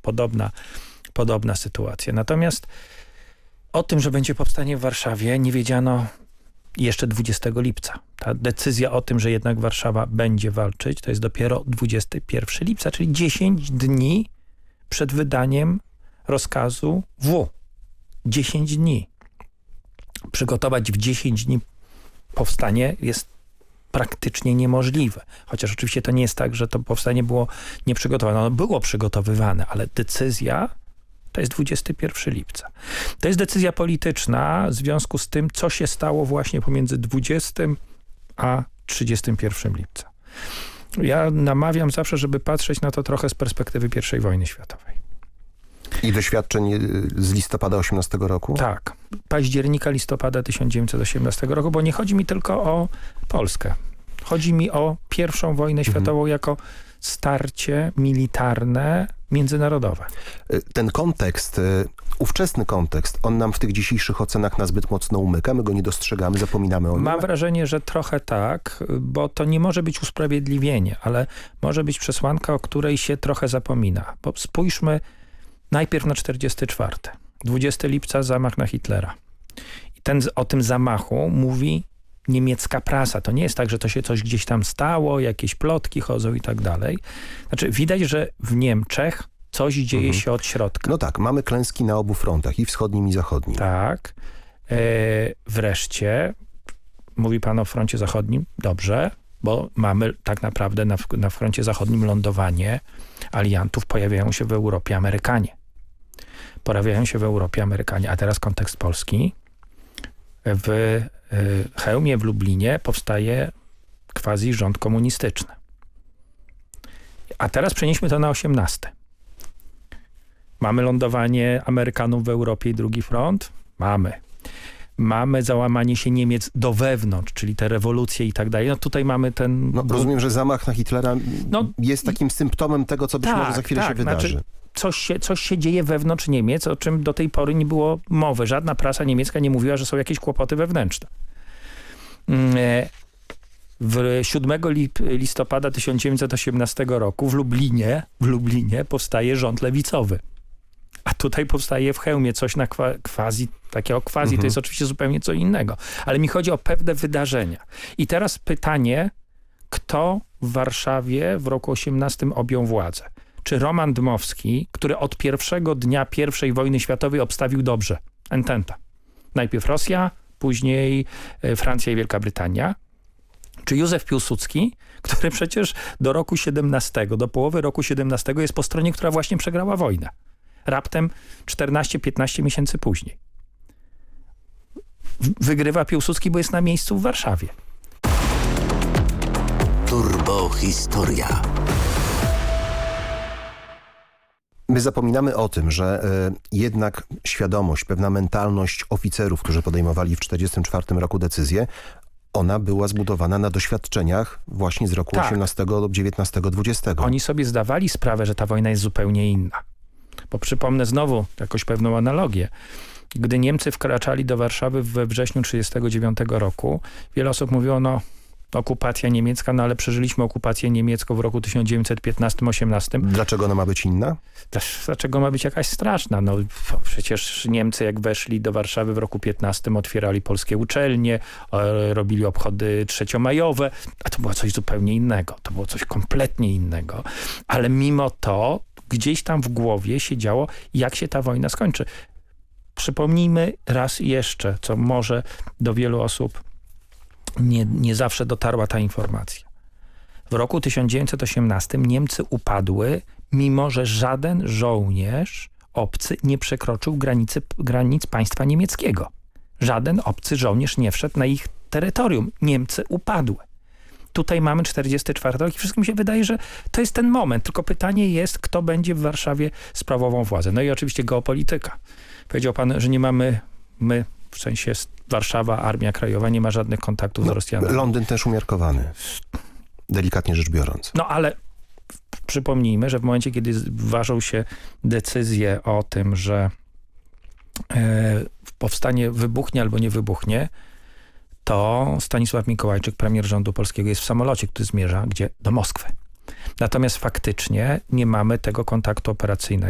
podobna sytuacja. Natomiast o tym, że będzie powstanie w Warszawie, nie wiedziano jeszcze 20 lipca. Ta decyzja o tym, że jednak Warszawa będzie walczyć, to jest dopiero 21 lipca, czyli 10 dni przed wydaniem rozkazu W. 10 dni. Przygotować w 10 dni powstanie jest praktycznie niemożliwe. Chociaż oczywiście to nie jest tak, że to powstanie było nieprzygotowane. Ono było przygotowywane, ale decyzja to jest 21 lipca. To jest decyzja polityczna w związku z tym, co się stało właśnie pomiędzy 20 a 31 lipca. Ja namawiam zawsze, żeby patrzeć na to trochę z perspektywy I wojny światowej. I doświadczeń z listopada 18 roku? Tak. Października, listopada 1918 roku, bo nie chodzi mi tylko o Polskę. Chodzi mi o I wojnę światową jako starcie militarne, międzynarodowe. Ten kontekst, ówczesny kontekst, on nam w tych dzisiejszych ocenach nazbyt mocno umyka, my go nie dostrzegamy, zapominamy o nim. Mam wrażenie, że trochę tak, bo to nie może być usprawiedliwienie, ale może być przesłanka, o której się trochę zapomina. Bo spójrzmy najpierw na 44. 20 lipca zamach na Hitlera. I o tym zamachu mówi niemiecka prasa. To nie jest tak, że to się coś gdzieś tam stało, jakieś plotki chodzą i tak dalej. Znaczy widać, że w Niemczech coś dzieje się od środka. No tak, mamy klęski na obu frontach, i wschodnim, i zachodnim. Tak. Wreszcie, mówi pan o froncie zachodnim, dobrze, bo mamy tak naprawdę na froncie zachodnim lądowanie aliantów, pojawiają się w Europie Amerykanie. A teraz kontekst polski. W Chełmie, w Lublinie powstaje quasi rząd komunistyczny. A teraz przenieśmy to na 18. Mamy lądowanie Amerykanów w Europie i drugi front? Mamy załamanie się Niemiec do wewnątrz, czyli te rewolucje i tak dalej. No tutaj mamy ten... No, rozumiem, że zamach na Hitlera jest takim symptomem tego, co być może za chwilę się wydarzy. Znaczy, coś się dzieje wewnątrz Niemiec, o czym do tej pory nie było mowy. Żadna prasa niemiecka nie mówiła, że są jakieś kłopoty wewnętrzne. 7 listopada 1918 roku w Lublinie powstaje rząd lewicowy. A tutaj powstaje w Chełmie coś na takiego quasi, to jest oczywiście zupełnie co innego. Ale mi chodzi o pewne wydarzenia. I teraz pytanie, kto w Warszawie w roku 18 objął władzę? Czy Roman Dmowski, który od pierwszego dnia I wojny światowej obstawił dobrze? Ententa. Najpierw Rosja, później Francja i Wielka Brytania. Czy Józef Piłsudski, który przecież do roku 17, do połowy roku 17 jest po stronie, która właśnie przegrała wojnę. Raptem 14-15 miesięcy później. Wygrywa Piłsudski, bo jest na miejscu w Warszawie. Turbohistoria. My zapominamy o tym, że jednak świadomość, pewna mentalność oficerów, którzy podejmowali w 1944 roku decyzję, ona była zbudowana na doświadczeniach właśnie z roku 18, 19, 20. Oni sobie zdawali sprawę, że ta wojna jest zupełnie inna. Bo przypomnę znowu jakąś pewną analogię. Gdy Niemcy wkraczali do Warszawy we wrześniu 1939 roku, wiele osób mówiło, okupacja niemiecka, ale przeżyliśmy okupację niemiecką w roku 1915-18. Dlaczego ona ma być inna? Dlaczego ma być jakaś straszna? Przecież Niemcy jak weszli do Warszawy w roku 15, otwierali polskie uczelnie, robili obchody trzeciomajowe, a to było coś zupełnie innego. To było coś kompletnie innego. Ale mimo to gdzieś tam w głowie się działo, jak się ta wojna skończy. Przypomnijmy raz jeszcze, co może do wielu osób nie zawsze dotarła ta informacja. W roku 1918 Niemcy upadły, mimo że żaden żołnierz obcy nie przekroczył granic państwa niemieckiego. Żaden obcy żołnierz nie wszedł na ich terytorium. Niemcy upadły. Tutaj mamy 44 rok i wszystkim się wydaje, że to jest ten moment. Tylko pytanie jest, kto będzie w Warszawie sprawował władzę. No i oczywiście geopolityka. Powiedział pan, że nie mamy w sensie Warszawa, Armia Krajowa nie ma żadnych kontaktów z Rosjanami. Londyn też umiarkowany, delikatnie rzecz biorąc. No ale przypomnijmy, że w momencie, kiedy ważą się decyzje o tym, że powstanie wybuchnie albo nie wybuchnie, to Stanisław Mikołajczyk, premier rządu polskiego, jest w samolocie, który zmierza gdzie? Do Moskwy. Natomiast faktycznie nie mamy tego kontaktu operacyjnego.